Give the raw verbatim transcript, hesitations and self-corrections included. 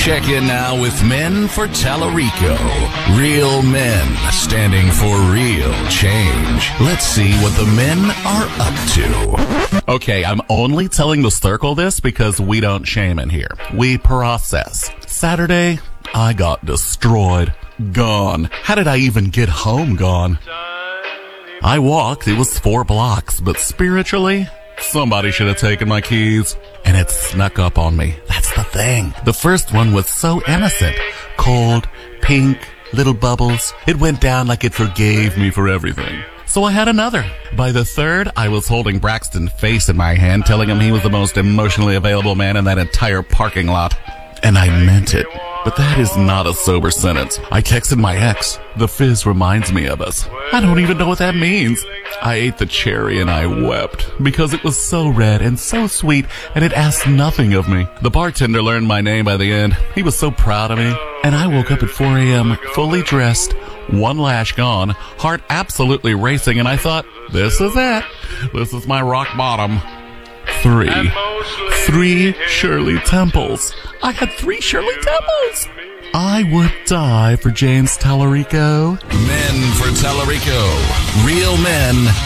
Check in now with Men for Tallarico. Real men standing for real change. Let's see what the men are up to. Okay, I'm only telling the circle this because we don't shame in here. We process. Saturday, I got destroyed. Gone. How did I even get home gone? I walked, it was four blocks, but spiritually, somebody should have taken my keys. And it snuck up on me. That's the thing. The first one was so innocent. Cold, pink, little bubbles. It went down like it forgave me for everything. So I had another. By the third, I was holding Braxton's face in my hand, telling him he was the most emotionally available man in that entire parking lot. And I meant it. But that is not a sober sentence. I texted my ex. The fizz reminds me of us. I don't even know what that means. I ate the cherry and I wept because it was so red and so sweet and it asked nothing of me. The bartender learned my name by the end. He was so proud of me. And I woke up at four a.m. fully dressed, one lash gone, heart absolutely racing, and I thought, this is it. This is my rock bottom. Three. Three Shirley Temples. I had three Shirley Temples. I would die for James Tallarico. Men for Tallarico. Real men